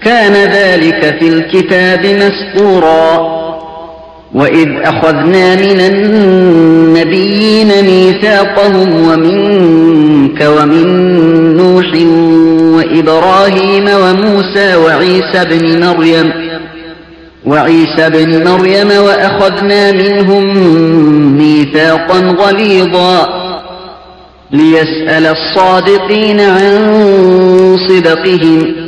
كان ذلك في الكتاب مسطورا. وإذ أخذنا من النبيين ميثاقهم ومنك ومن نوح وإبراهيم وموسى وعيسى بن مريم وأخذنا منهم ميثاقا غليظا ليسأل الصادقين عن صدقهم